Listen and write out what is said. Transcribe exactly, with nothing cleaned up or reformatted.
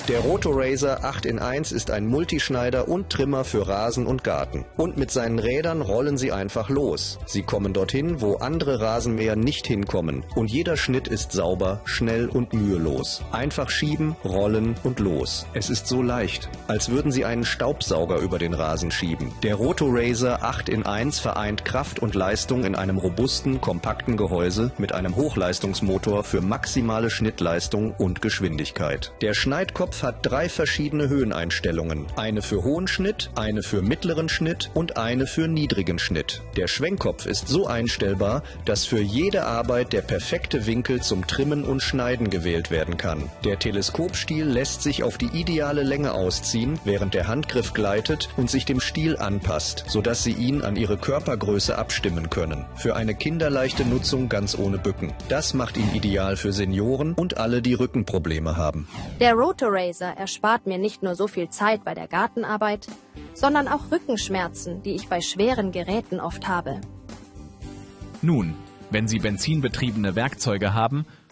Der Rotorazer acht in eins ist ein Multischneider und Trimmer für Rasen und Garten. Und mit seinen Rädern rollen sie einfach los. Sie kommen dorthin, wo andere Rasenmäher nicht hinkommen. Und jeder Schnitt ist sauber, schnell und mühelos. Einfach schieben, rollen und los. Es ist so leicht, als würden Sie einen Staubsauger über den Rasen schieben. Der Rotorazer acht in eins vereint Kraft und Leistung in einem robusten, kompakten Gehäuse mit einem Hochleistungsmotor für maximale Schnittleistung und Geschwindigkeit. Der Schneidkopf hat drei verschiedene Höheneinstellungen. Eine für hohen Schnitt, eine für mittleren Schnitt und eine für niedrigen Schnitt. Der Schwenkkopf ist so einstellbar, dass für jede Arbeit der perfekte Winkel zum Trimmen und Schneiden gewählt werden kann. Der Teleskopstiel lässt sich auf die ideale Länge ausziehen, während der Handgriff gleitet und sich dem Stiel anpasst, sodass Sie ihn an Ihre Körpergröße abstimmen können. Für eine kinderleichte Nutzung ganz ohne Bücken. Das macht ihn ideal für Senioren und alle, die Rückenprobleme haben. Der Rotorazer erspart mir nicht nur so viel Zeit bei der Gartenarbeit, sondern auch Rückenschmerzen, die ich bei schweren Geräten oft habe. Nun, wenn Sie benzinbetriebene Werkzeuge haben,